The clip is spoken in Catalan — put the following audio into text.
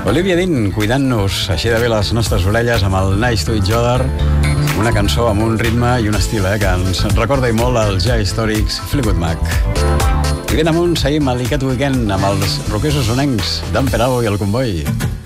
Olivia Dean cuidant-nos així de bé les nostres orelles amb el Nice to Each Other, una cançó amb un ritme i un estil que ens recorda i molt els ja històrics Fleetwood Mac. I ben amunt seguim a l'Icat Weekend amb els roquers osonencs d'en Perao i el Comboi.